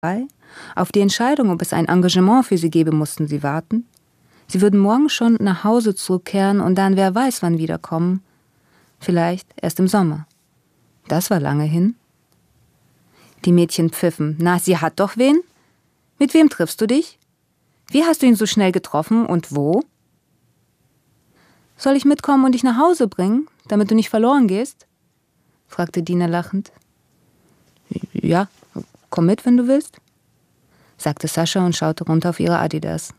Auf die Entscheidung, ob es ein Engagement für sie gäbe, mussten sie warten. Sie würden morgen schon nach Hause zurückkehren und dann wer weiß wann wiederkommen. Vielleicht erst im Sommer. Das war lange hin. Die Mädchen pfiffen. Na, sie hat doch wen? Mit wem triffst du dich? Wie hast du ihn so schnell getroffen und wo? Soll ich mitkommen und dich nach Hause bringen, damit du nicht verloren gehst? Fragte Dina lachend. Ja, komm mit, wenn du willst, sagte Sascha und schaute runter auf ihre Adidas.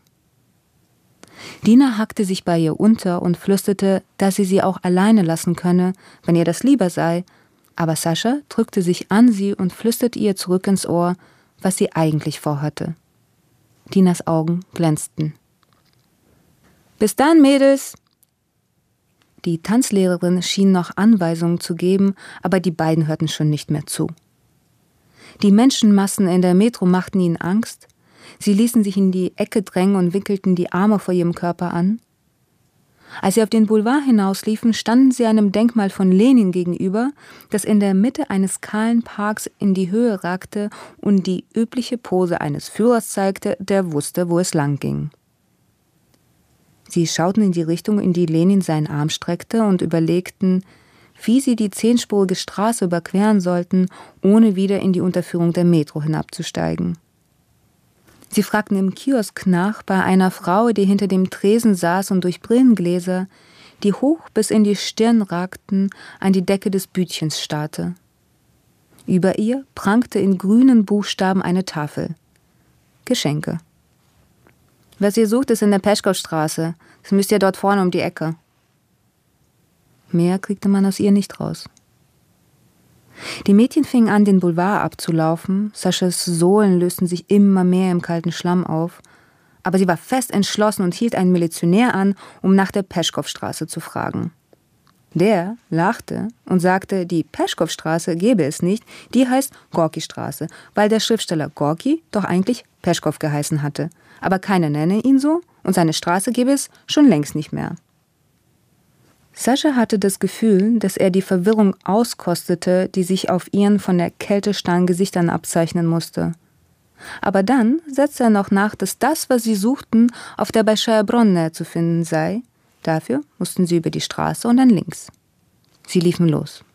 Dina hackte sich bei ihr unter und flüsterte, dass sie auch alleine lassen könne, wenn ihr das lieber sei, aber Sascha drückte sich an sie und flüsterte ihr zurück ins Ohr, was sie eigentlich vorhatte. Dinas Augen glänzten. Bis dann, Mädels! Die Tanzlehrerin schien noch Anweisungen zu geben, aber die beiden hörten schon nicht mehr zu. Die Menschenmassen in der Metro machten ihnen Angst. Sie ließen sich in die Ecke drängen und wickelten die Arme vor ihrem Körper an. Als sie auf den Boulevard hinausliefen, standen sie einem Denkmal von Lenin gegenüber, das in der Mitte eines kahlen Parks in die Höhe ragte und die übliche Pose eines Führers zeigte, der wusste, wo es lang ging. Sie schauten in die Richtung, in die Lenin seinen Arm streckte und überlegten, wie sie die 10-spurige Straße überqueren sollten, ohne wieder in die Unterführung der Metro hinabzusteigen. Sie fragten im Kiosk nach bei einer Frau, die hinter dem Tresen saß und durch Brillengläser, die hoch bis in die Stirn ragten, an die Decke des Bütchens starrte. Über ihr prangte in grünen Buchstaben eine Tafel. Geschenke. Was ihr sucht, ist in der Peschkowstraße. Das müsst ihr dort vorne um die Ecke. Mehr kriegte man aus ihr nicht raus. Die Mädchen fingen an, den Boulevard abzulaufen. Saschas Sohlen lösten sich immer mehr im kalten Schlamm auf. Aber sie war fest entschlossen und hielt einen Milizionär an, um nach der Peschkowstraße zu fragen. Der lachte und sagte, die Peschkowstraße gäbe es nicht, die heißt Gorki-Straße, weil der Schriftsteller Gorki doch eigentlich Peschkow geheißen hatte. Aber keiner nenne ihn so und seine Straße gäbe es schon längst nicht mehr. Sascha hatte das Gefühl, dass er die Verwirrung auskostete, die sich auf ihren von der Kälte starren Gesichtern abzeichnen musste. Aber dann setzte er noch nach, dass das, was sie suchten, auf der Большая Bronne zu finden sei. Dafür mussten sie über die Straße und dann links. Sie liefen los.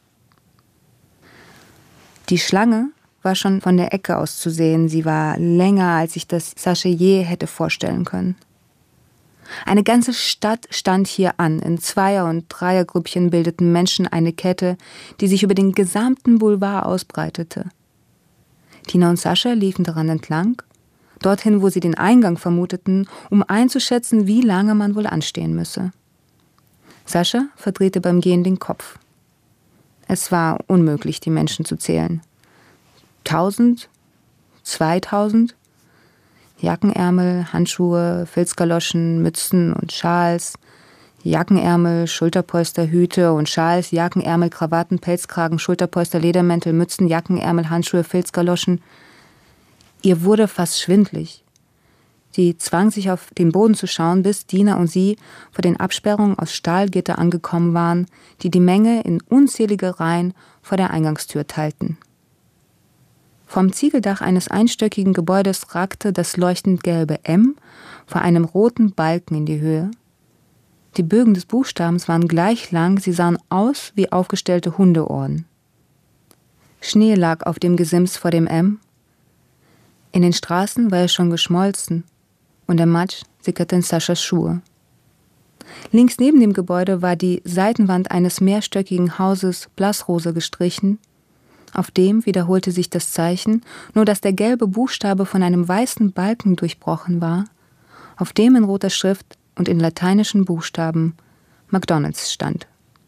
Die Schlange war schon von der Ecke aus zu sehen. Sie war länger, als sich das Sascha je hätte vorstellen können. Eine ganze Stadt stand hier an. In Zweier- und Dreiergrüppchen bildeten Menschen eine Kette, die sich über den gesamten Boulevard ausbreitete. Tina und Sascha liefen daran entlang, dorthin, wo sie den Eingang vermuteten, um einzuschätzen, wie lange man wohl anstehen müsse. Sascha verdrehte beim Gehen den Kopf. Es war unmöglich, die Menschen zu zählen. 1000? 2000? Jackenärmel, Handschuhe, Filzgaloschen, Mützen und Schals, Jackenärmel, Schulterpolster, Hüte und Schals, Jackenärmel, Krawatten, Pelzkragen, Schulterpolster, Ledermäntel, Mützen, Jackenärmel, Handschuhe, Filzgaloschen. Ihr wurde fast schwindlig. Sie zwang sich auf den Boden zu schauen, bis Dina und sie vor den Absperrungen aus Stahlgitter angekommen waren, die die Menge in unzählige Reihen vor der Eingangstür teilten. Vom Ziegeldach eines einstöckigen Gebäudes ragte das leuchtend gelbe M vor einem roten Balken in die Höhe. Die Bögen des Buchstabens waren gleich lang, sie sahen aus wie aufgestellte Hundeohren. Schnee lag auf dem Gesims vor dem M. In den Straßen war er schon geschmolzen und der Matsch sickerte in Saschas Schuhe. Links neben dem Gebäude war die Seitenwand eines mehrstöckigen Hauses blassrosa gestrichen. Auf dem wiederholte sich das Zeichen, nur dass der gelbe Buchstabe von einem weißen Balken durchbrochen war, auf dem in roter Schrift und in lateinischen Buchstaben McDonald's stand.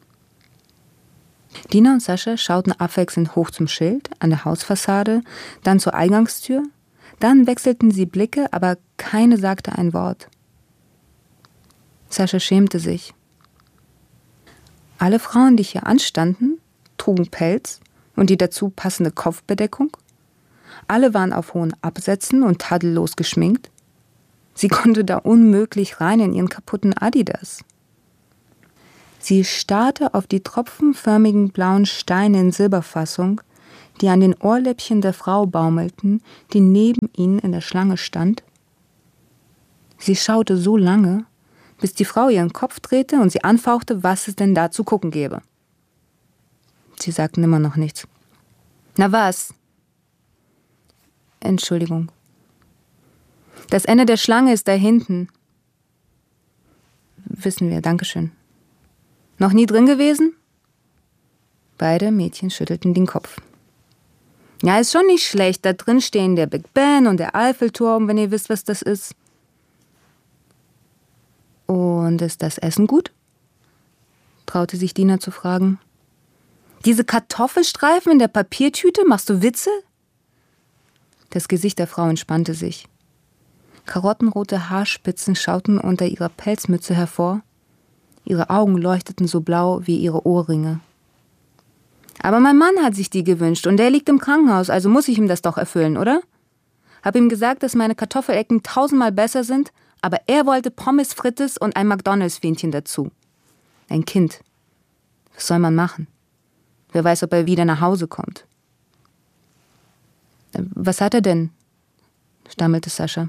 Dina und Sascha schauten abwechselnd hoch zum Schild, an der Hausfassade, dann zur Eingangstür, dann wechselten sie Blicke, aber keine sagte ein Wort. Sascha schämte sich. Alle Frauen, die hier anstanden, trugen Pelz und die dazu passende Kopfbedeckung. Alle waren auf hohen Absätzen und tadellos geschminkt. Sie konnte da unmöglich rein in ihren kaputten Adidas. Sie starrte auf die tropfenförmigen blauen Steine in Silberfassung, die an den Ohrläppchen der Frau baumelten, die neben ihnen in der Schlange stand. Sie schaute so lange, bis die Frau ihren Kopf drehte und sie anfauchte, was es denn da zu gucken gäbe. Sie sagten immer noch nichts. »Na was?« »Entschuldigung. Das Ende der Schlange ist da hinten.« »Wissen wir, Dankeschön.« »Noch nie drin gewesen?« Beide Mädchen schüttelten den Kopf. »Ja, ist schon nicht schlecht. Da drin stehen der Big Ben und der Eiffelturm, wenn ihr wisst, was das ist.« »Und ist das Essen gut?« traute sich Dina zu fragen. »Diese Kartoffelstreifen in der Papiertüte, machst du Witze?« Das Gesicht der Frau entspannte sich. Karottenrote Haarspitzen schauten unter ihrer Pelzmütze hervor. Ihre Augen leuchteten so blau wie ihre Ohrringe. »Aber mein Mann hat sich die gewünscht und der liegt im Krankenhaus, also muss ich ihm das doch erfüllen, oder? Hab ihm gesagt, dass meine Kartoffelecken 1000-mal besser sind, aber er wollte Pommes frites und ein McDonalds-Fähnchen dazu. Ein Kind. Was soll man machen? Wer weiß, ob er wieder nach Hause kommt.« »Was hat er denn?« stammelte Sascha.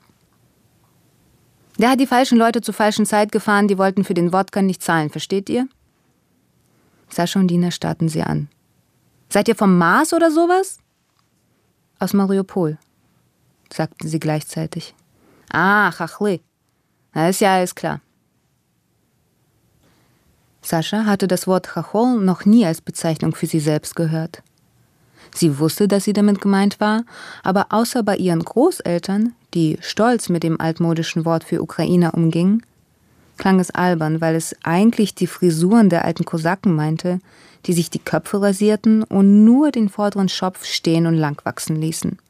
»Der hat die falschen Leute zur falschen Zeit gefahren, die wollten für den Wodka nicht zahlen, versteht ihr?« Sascha und Dina starrten sie an. »Seid ihr vom Mars oder sowas?« »Aus Mariupol«, sagten sie gleichzeitig. »Ah, Chachli. Na, ist ja alles klar.« Sascha hatte das Wort Chachol noch nie als Bezeichnung für sie selbst gehört. Sie wusste, dass sie damit gemeint war, aber außer bei ihren Großeltern, die stolz mit dem altmodischen Wort für Ukrainer umgingen, klang es albern, weil es eigentlich die Frisuren der alten Kosaken meinte, die sich die Köpfe rasierten und nur den vorderen Schopf stehen und lang wachsen ließen.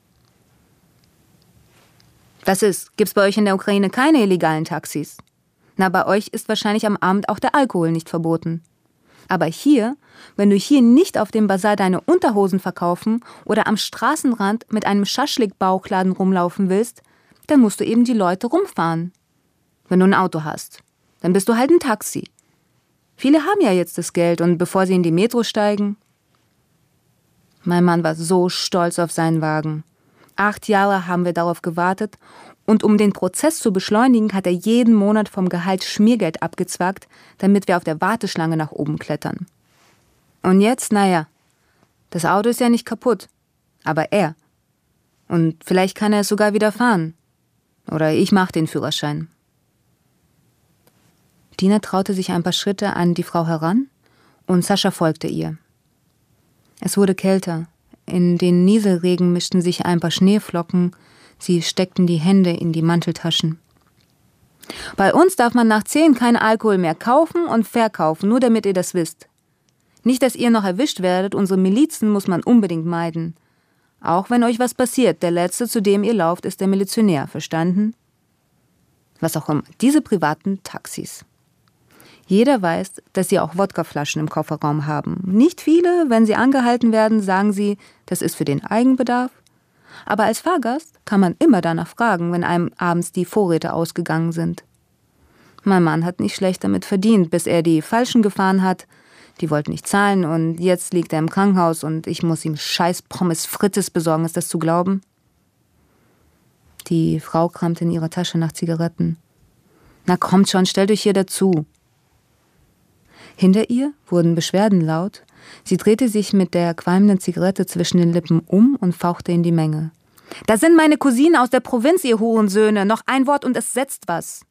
»Was ist? Gibt's bei euch in der Ukraine keine illegalen Taxis? Na, bei euch ist wahrscheinlich am Abend auch der Alkohol nicht verboten. Aber hier, wenn du hier nicht auf dem Basar deine Unterhosen verkaufen oder am Straßenrand mit einem Schaschlik-Bauchladen rumlaufen willst, dann musst du eben die Leute rumfahren. Wenn du ein Auto hast, dann bist du halt ein Taxi. Viele haben ja jetzt das Geld und bevor sie in die Metro steigen.« Mein Mann war so stolz auf seinen Wagen. 8 Jahre haben wir darauf gewartet und um den Prozess zu beschleunigen, hat er jeden Monat vom Gehalt Schmiergeld abgezwackt, damit wir auf der Warteschlange nach oben klettern. Und jetzt, naja, das Auto ist ja nicht kaputt, aber er. Und vielleicht kann er es sogar wieder fahren. Oder ich mache den Führerschein. Dina traute sich ein paar Schritte an die Frau heran und Sascha folgte ihr. Es wurde kälter. In den Nieselregen mischten sich ein paar Schneeflocken. Sie steckten die Hände in die Manteltaschen. »Bei uns darf man nach 10 keinen Alkohol mehr kaufen und verkaufen, nur damit ihr das wisst. Nicht, dass ihr noch erwischt werdet, unsere Milizen muss man unbedingt meiden. Auch wenn euch was passiert, der Letzte, zu dem ihr lauft, ist der Milizionär, verstanden? Was auch immer, diese privaten Taxis. Jeder weiß, dass sie auch Wodkaflaschen im Kofferraum haben. Nicht viele, wenn sie angehalten werden, sagen sie, das ist für den Eigenbedarf. Aber als Fahrgast kann man immer danach fragen, wenn einem abends die Vorräte ausgegangen sind. Mein Mann hat nicht schlecht damit verdient, bis er die Falschen gefahren hat. Die wollten nicht zahlen und jetzt liegt er im Krankenhaus und ich muss ihm scheiß Pommes frites besorgen, ist das zu glauben?« Die Frau kramte in ihrer Tasche nach Zigaretten. »Na kommt schon, stellt euch hier dazu.« Hinter ihr wurden Beschwerden laut. Sie drehte sich mit der qualmenden Zigarette zwischen den Lippen um und fauchte in die Menge. »Da sind meine Cousinen aus der Provinz, ihr Hurensöhne. Noch ein Wort und es setzt was.«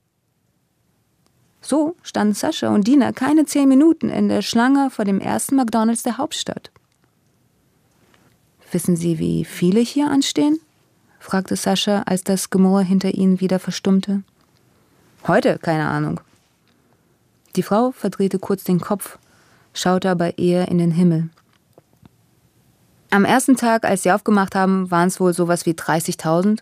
So standen Sascha und Dina keine 10 Minuten in der Schlange vor dem ersten McDonalds der Hauptstadt. »Wissen Sie, wie viele hier anstehen?« fragte Sascha, als das Gemurr hinter ihnen wieder verstummte. »Heute? Keine Ahnung.« Die Frau verdrehte kurz den Kopf, schaute aber eher in den Himmel. Am ersten Tag, als sie aufgemacht haben, waren es wohl sowas wie 30.000.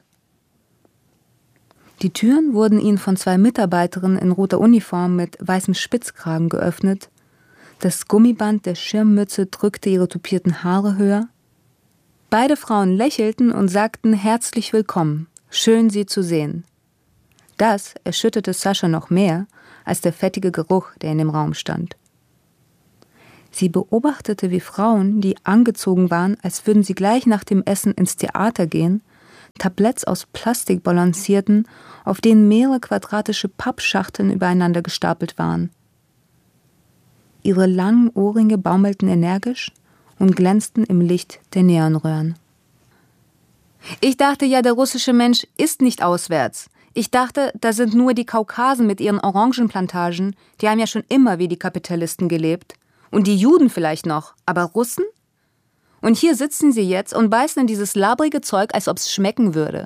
Die Türen wurden ihnen von 2 Mitarbeiterinnen in roter Uniform mit weißem Spitzkragen geöffnet. Das Gummiband der Schirmmütze drückte ihre tupierten Haare höher. Beide Frauen lächelten und sagten herzlich willkommen, schön Sie zu sehen. Das erschütterte Sascha noch mehr als der fettige Geruch, der in dem Raum stand. Sie beobachtete, wie Frauen, die angezogen waren, als würden sie gleich nach dem Essen ins Theater gehen, Tabletts aus Plastik balancierten, auf denen mehrere quadratische Pappschachteln übereinander gestapelt waren. Ihre langen Ohrringe baumelten energisch und glänzten im Licht der Neonröhren. »Ich dachte ja, der russische Mensch ist nicht auswärts. Ich dachte, da sind nur die Kaukasen mit ihren Orangenplantagen, die haben ja schon immer wie die Kapitalisten gelebt. Und die Juden vielleicht noch, aber Russen? Und hier sitzen sie jetzt und beißen in dieses labrige Zeug, als ob es schmecken würde.«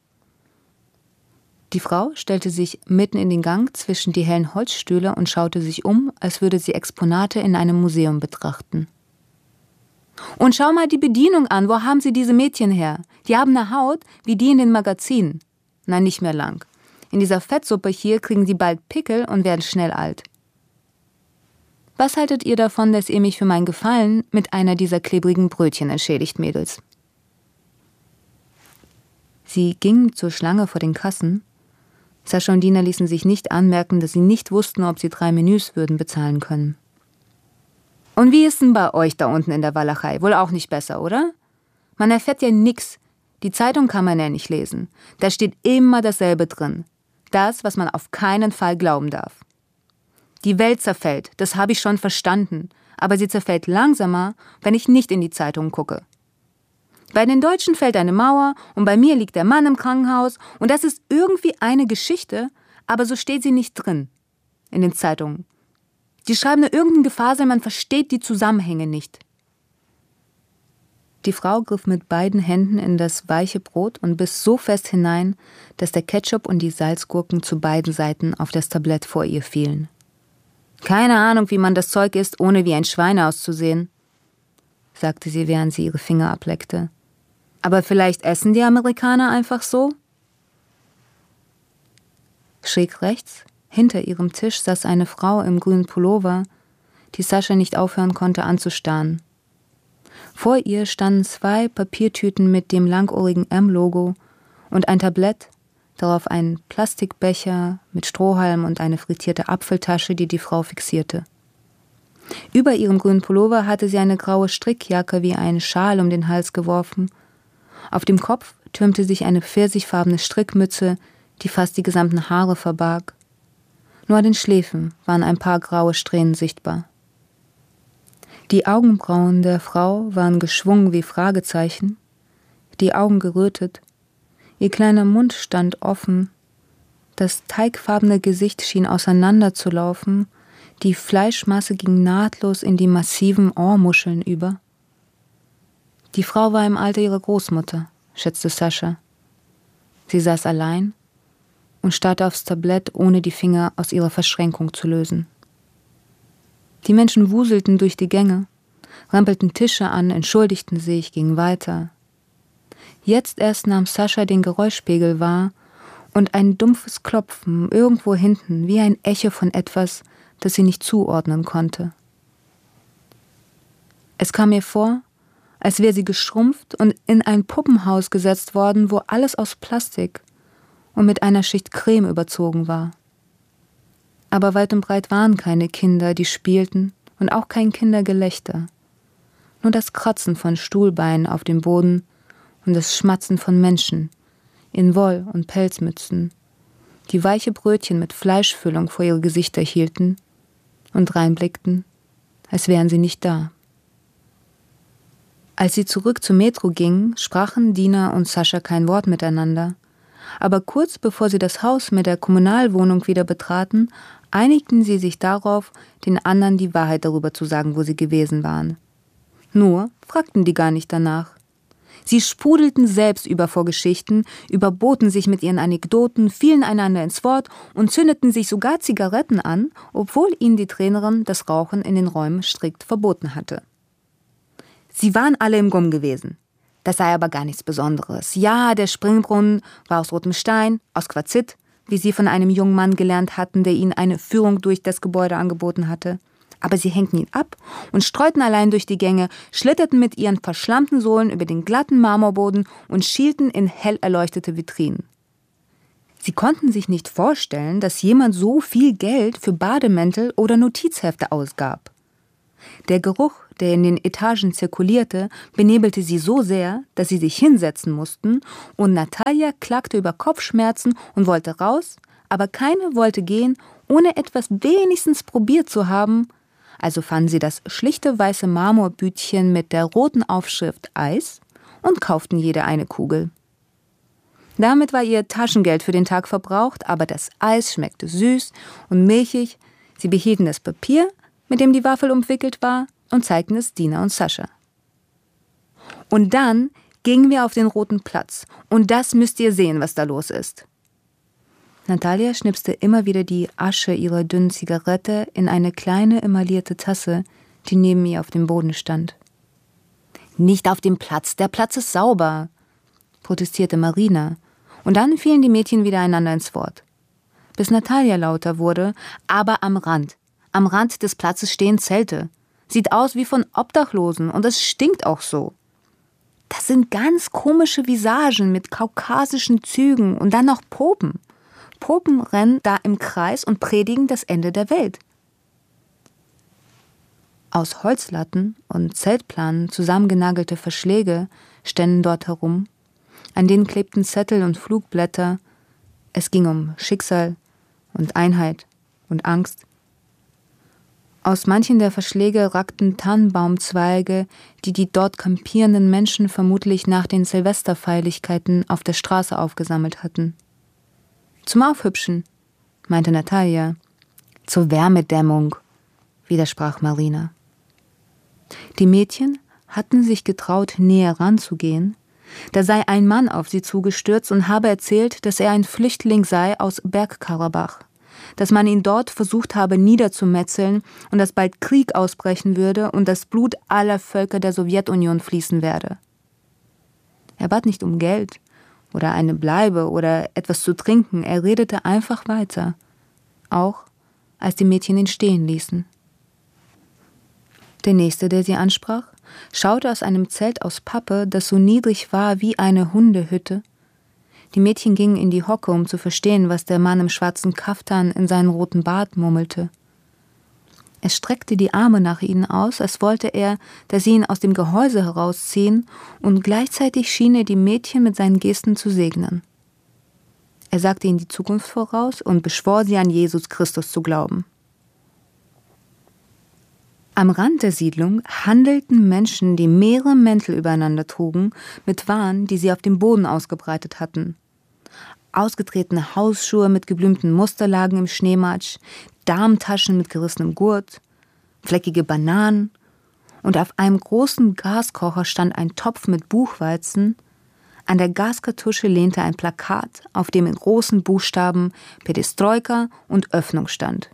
Die Frau stellte sich mitten in den Gang zwischen die hellen Holzstühle und schaute sich um, als würde sie Exponate in einem Museum betrachten. »Und schau mal die Bedienung an, wo haben sie diese Mädchen her? Die haben eine Haut wie die in den Magazinen. Nein, nicht mehr lang. In dieser Fettsuppe hier kriegen sie bald Pickel und werden schnell alt. Was haltet ihr davon, dass ihr mich für mein Gefallen mit einer dieser klebrigen Brötchen entschädigt, Mädels?« Sie gingen zur Schlange vor den Kassen. Sascha und Dina ließen sich nicht anmerken, dass sie nicht wussten, ob sie 3 Menüs würden bezahlen können. »Und wie ist denn bei euch da unten in der Walachei? Wohl auch nicht besser, oder? Man erfährt ja nix. Die Zeitung kann man ja nicht lesen. Da steht immer dasselbe drin. Das, was man auf keinen Fall glauben darf. Die Welt zerfällt, das habe ich schon verstanden. Aber sie zerfällt langsamer, wenn ich nicht in die Zeitung gucke. Bei den Deutschen fällt eine Mauer und bei mir liegt der Mann im Krankenhaus und das ist irgendwie eine Geschichte, aber so steht sie nicht drin in den Zeitungen. Die schreiben nur irgendein Gefasel, man versteht die Zusammenhänge nicht.« Die Frau griff mit beiden Händen in das weiche Brot und biss so fest hinein, dass der Ketchup und die Salzgurken zu beiden Seiten auf das Tablett vor ihr fielen. »Keine Ahnung, wie man das Zeug isst, ohne wie ein Schwein auszusehen«, sagte sie, während sie ihre Finger ableckte. »Aber vielleicht essen die Amerikaner einfach so?« Schräg rechts, hinter ihrem Tisch, saß eine Frau im grünen Pullover, die Sascha nicht aufhören konnte anzustarren. Vor ihr standen 2 Papiertüten mit dem langohrigen M-Logo und ein Tablett, darauf ein Plastikbecher mit Strohhalm und eine frittierte Apfeltasche, die die Frau fixierte. Über ihrem grünen Pullover hatte sie eine graue Strickjacke wie einen Schal um den Hals geworfen. Auf dem Kopf türmte sich eine pfirsichfarbene Strickmütze, die fast die gesamten Haare verbarg. Nur an den Schläfen waren ein paar graue Strähnen sichtbar. Die Augenbrauen der Frau waren geschwungen wie Fragezeichen, die Augen gerötet, ihr kleiner Mund stand offen, das teigfarbene Gesicht schien auseinanderzulaufen, die Fleischmasse ging nahtlos in die massiven Ohrmuscheln über. Die Frau war im Alter ihrer Großmutter, schätzte Sascha. Sie saß allein und starrte aufs Tablett, ohne die Finger aus ihrer Verschränkung zu lösen. Die Menschen wuselten durch die Gänge, rempelten Tische an, entschuldigten sich, gingen weiter. Jetzt erst nahm Sascha den Geräuschpegel wahr und ein dumpfes Klopfen irgendwo hinten, wie ein Echo von etwas, das sie nicht zuordnen konnte. Es kam ihr vor, als wäre sie geschrumpft und in ein Puppenhaus gesetzt worden, wo alles aus Plastik und mit einer Schicht Creme überzogen war. Aber weit und breit waren keine Kinder, die spielten, und auch kein Kindergelächter. Nur das Kratzen von Stuhlbeinen auf dem Boden und das Schmatzen von Menschen in Woll- und Pelzmützen, die weiche Brötchen mit Fleischfüllung vor ihre Gesichter hielten und reinblickten, als wären sie nicht da. Als sie zurück zur Metro gingen, sprachen Dina und Sascha kein Wort miteinander. Aber kurz bevor sie das Haus mit der Kommunalwohnung wieder betraten, einigten sie sich darauf, den anderen die Wahrheit darüber zu sagen, wo sie gewesen waren. Nur fragten die gar nicht danach. Sie sprudelten selbst über vor Geschichten, überboten sich mit ihren Anekdoten, fielen einander ins Wort und zündeten sich sogar Zigaretten an, obwohl ihnen die Trainerin das Rauchen in den Räumen strikt verboten hatte. Sie waren alle im Gumm gewesen. Das sei aber gar nichts Besonderes. Ja, der Springbrunnen war aus rotem Stein, aus Quarzit, wie sie von einem jungen Mann gelernt hatten, der ihnen eine Führung durch das Gebäude angeboten hatte. Aber sie hängten ihn ab und streuten allein durch die Gänge, schlitterten mit ihren verschlammten Sohlen über den glatten Marmorboden und schielten in hell erleuchtete Vitrinen. Sie konnten sich nicht vorstellen, dass jemand so viel Geld für Bademäntel oder Notizhefte ausgab. Der Geruch, der in den Etagen zirkulierte, benebelte sie so sehr, dass sie sich hinsetzen mussten, und Natalia klagte über Kopfschmerzen und wollte raus, aber keine wollte gehen, ohne etwas wenigstens probiert zu haben. Also fanden sie das schlichte weiße Marmorbütchen mit der roten Aufschrift Eis und kauften jede eine Kugel. Damit war ihr Taschengeld für den Tag verbraucht, aber das Eis schmeckte süß und milchig. Sie behielten das Papier, mit dem die Waffel umwickelt war, und zeigten es Dina und Sascha. Und dann gingen wir auf den Roten Platz, und das müsst ihr sehen, was da los ist. Natalia schnipste immer wieder die Asche ihrer dünnen Zigarette in eine kleine emaillierte Tasse, die neben ihr auf dem Boden stand. »Nicht auf dem Platz, der Platz ist sauber«, protestierte Marina, und dann fielen die Mädchen wieder einander ins Wort. Bis Natalia lauter wurde, aber am Rand des Platzes stehen Zelte. Sieht aus wie von Obdachlosen und es stinkt auch so. Das sind ganz komische Visagen mit kaukasischen Zügen und dann noch Popen. Popen rennen da im Kreis und predigen das Ende der Welt. Aus Holzlatten und Zeltplanen zusammengenagelte Verschläge ständen dort herum. An denen klebten Zettel und Flugblätter. Es ging um Schicksal und Einheit und Angst. Aus manchen der Verschläge rackten Tannenbaumzweige, die dort kampierenden Menschen vermutlich nach den Silvesterfeierlichkeiten auf der Straße aufgesammelt hatten. »Zum Aufhübschen«, meinte Natalia. »Zur Wärmedämmung«, widersprach Marina. Die Mädchen hatten sich getraut, näher ranzugehen. Da sei ein Mann auf sie zugestürzt und habe erzählt, dass er ein Flüchtling sei aus Bergkarabach, dass man ihn dort versucht habe niederzumetzeln und dass bald Krieg ausbrechen würde und das Blut aller Völker der Sowjetunion fließen werde. Er bat nicht um Geld oder eine Bleibe oder etwas zu trinken, er redete einfach weiter, auch als die Mädchen ihn stehen ließen. Der Nächste, der sie ansprach, schaute aus einem Zelt aus Pappe, das so niedrig war wie eine Hundehütte. Die Mädchen gingen in die Hocke, um zu verstehen, was der Mann im schwarzen Kaftan in seinen roten Bart murmelte. Er streckte die Arme nach ihnen aus, als wollte er, dass sie ihn aus dem Gehäuse herausziehen, und gleichzeitig schien er die Mädchen mit seinen Gesten zu segnen. Er sagte ihnen die Zukunft voraus und beschwor sie, an Jesus Christus zu glauben. Am Rand der Siedlung handelten Menschen, die mehrere Mäntel übereinander trugen, mit Waren, die sie auf dem Boden ausgebreitet hatten. Ausgetretene Hausschuhe mit geblümten Musterlagen im Schneematsch, Darmtaschen mit gerissenem Gurt, fleckige Bananen, und auf einem großen Gaskocher stand ein Topf mit Buchweizen. An der Gaskartusche lehnte ein Plakat, auf dem in großen Buchstaben Perestroika und Öffnung stand.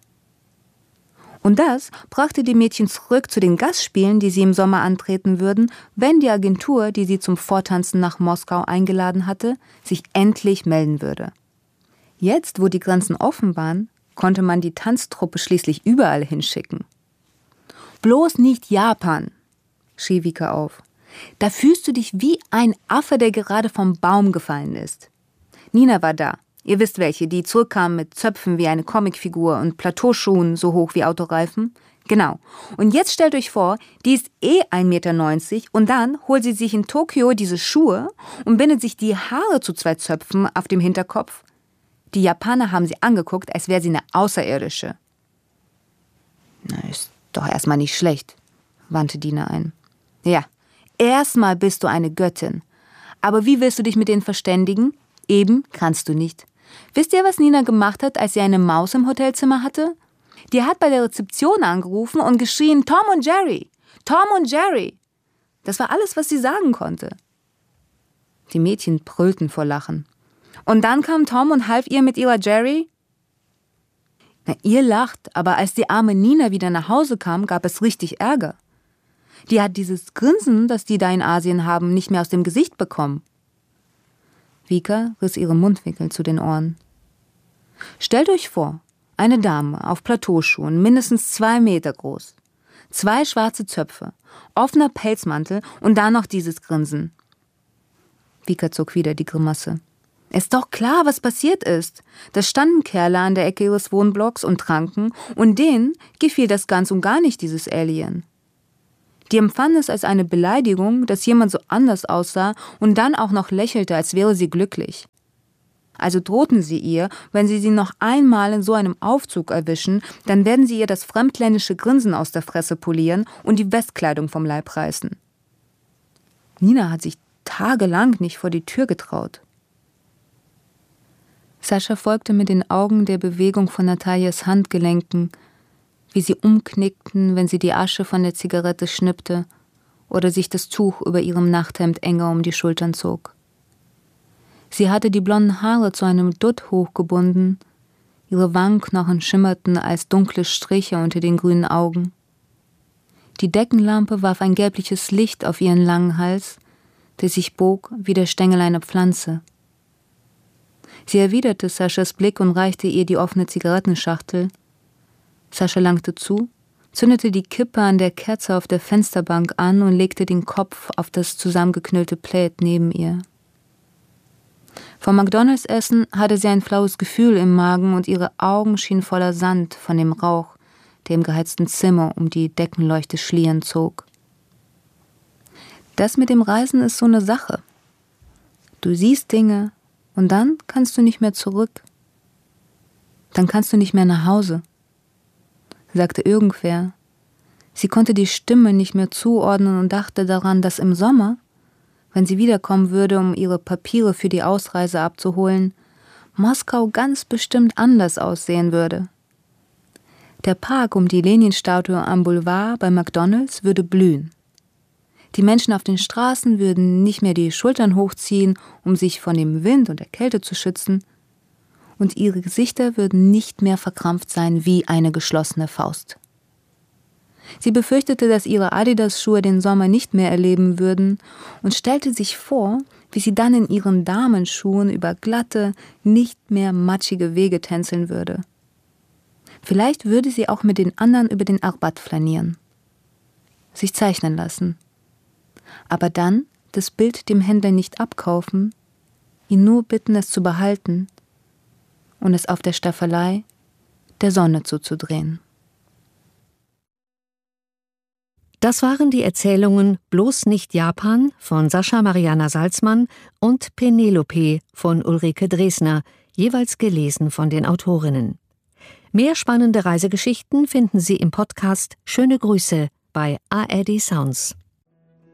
Und das brachte die Mädchen zurück zu den Gastspielen, die sie im Sommer antreten würden, wenn die Agentur, die sie zum Vortanzen nach Moskau eingeladen hatte, sich endlich melden würde. Jetzt, wo die Grenzen offen waren, konnte man die Tanztruppe schließlich überall hinschicken. »Bloß nicht Japan«, schrie Vika auf. »Da fühlst du dich wie ein Affe, der gerade vom Baum gefallen ist.« Nina war da. Ihr wisst welche, die zurückkam mit Zöpfen wie eine Comicfigur und Plateauschuhen so hoch wie Autoreifen. Genau. Und jetzt stellt euch vor, die ist 1,90 Meter und dann holt sie sich in Tokio diese Schuhe und bindet sich die Haare zu 2 Zöpfen auf dem Hinterkopf. Die Japaner haben sie angeguckt, als wäre sie eine Außerirdische. Na, ist doch erstmal nicht schlecht, wandte Dina ein. Ja, erstmal bist du eine Göttin. Aber wie willst du dich mit denen verständigen? Eben kannst du nicht. Wisst ihr, was Nina gemacht hat, als sie eine Maus im Hotelzimmer hatte? Die hat bei der Rezeption angerufen und geschrien, Tom und Jerry, Tom und Jerry. Das war alles, was sie sagen konnte. Die Mädchen brüllten vor Lachen. Und dann kam Tom und half ihr mit ihrer Jerry? Na, ihr lacht, aber als die arme Nina wieder nach Hause kam, gab es richtig Ärger. Die hat dieses Grinsen, das die da in Asien haben, nicht mehr aus dem Gesicht bekommen. Vika riss ihre Mundwinkel zu den Ohren. Stellt euch vor, eine Dame auf Plateauschuhen, mindestens 2 Meter groß, 2 schwarze Zöpfe, offener Pelzmantel und dann noch dieses Grinsen. Vika zog wieder die Grimasse. Ist doch klar, was passiert ist. Da standen Kerle an der Ecke ihres Wohnblocks und tranken und denen gefiel das ganz und gar nicht, dieses Alien. Die empfanden es als eine Beleidigung, dass jemand so anders aussah und dann auch noch lächelte, als wäre sie glücklich. Also drohten sie ihr, wenn sie noch einmal in so einem Aufzug erwischen, dann werden sie ihr das fremdländische Grinsen aus der Fresse polieren und die Westkleidung vom Leib reißen. Nina hat sich tagelang nicht vor die Tür getraut. Sascha folgte mit den Augen der Bewegung von Nataljas Handgelenken, wie sie umknickten, wenn sie die Asche von der Zigarette schnippte oder sich das Tuch über ihrem Nachthemd enger um die Schultern zog. Sie hatte die blonden Haare zu einem Dutt hochgebunden, ihre Wangenknochen schimmerten als dunkle Striche unter den grünen Augen. Die Deckenlampe warf ein gelbliches Licht auf ihren langen Hals, der sich bog wie der Stängel einer Pflanze. Sie erwiderte Saschas Blick und reichte ihr die offene Zigarettenschachtel. Sascha langte zu, zündete die Kippe an der Kerze auf der Fensterbank an und legte den Kopf auf das zusammengeknüllte Plaid neben ihr. Vom McDonalds-Essen hatte sie ein flaues Gefühl im Magen und ihre Augen schienen voller Sand von dem Rauch, der im geheizten Zimmer um die Deckenleuchte schlieren zog. Das mit dem Reisen ist so eine Sache. Du siehst Dinge und dann kannst du nicht mehr zurück. Dann kannst du nicht mehr nach Hause, sagte irgendwer. Sie konnte die Stimme nicht mehr zuordnen und dachte daran, dass im Sommer, wenn sie wiederkommen würde, um ihre Papiere für die Ausreise abzuholen, Moskau ganz bestimmt anders aussehen würde. Der Park um die Lenin-Statue am Boulevard bei McDonalds würde blühen. Die Menschen auf den Straßen würden nicht mehr die Schultern hochziehen, um sich von dem Wind und der Kälte zu schützen, und ihre Gesichter würden nicht mehr verkrampft sein wie eine geschlossene Faust. Sie befürchtete, dass ihre Adidas-Schuhe den Sommer nicht mehr erleben würden und stellte sich vor, wie sie dann in ihren Damenschuhen über glatte, nicht mehr matschige Wege tänzeln würde. Vielleicht würde sie auch mit den anderen über den Arbat flanieren, sich zeichnen lassen. Aber dann das Bild dem Händler nicht abkaufen, ihn nur bitten, es zu behalten und es auf der Staffelei der Sonne zuzudrehen. Das waren die Erzählungen Bloß nicht Japan von Sascha Mariana Salzmann und Penelope von Ulrike Dresner, jeweils gelesen von den Autorinnen. Mehr spannende Reisegeschichten finden Sie im Podcast Schöne Grüße bei ARD Sounds.